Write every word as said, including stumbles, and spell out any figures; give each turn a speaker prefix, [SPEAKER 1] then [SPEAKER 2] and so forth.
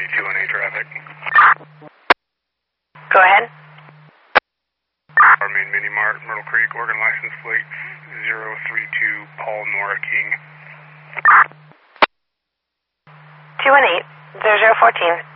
[SPEAKER 1] City, two one eight traffic.
[SPEAKER 2] Go ahead.
[SPEAKER 1] Our main Mini Mart, Myrtle Creek, Oregon license plate zero three two, Paul Nora King.
[SPEAKER 2] two one eight, zero zero one four.